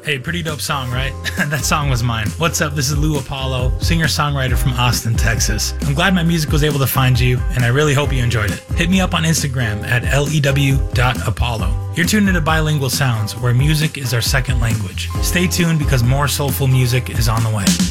Hey, pretty dope song, right? That song was mine. What's up? This is Lou Apollo, singer-songwriter from Austin, Texas. I'm glad my music was able to find you, and I really hope you enjoyed it. Hit me up on Instagram at lew.apollo. You're tuned into Bilingual Sounds, where music is our second language. Stay tuned because more soulful music is on the way.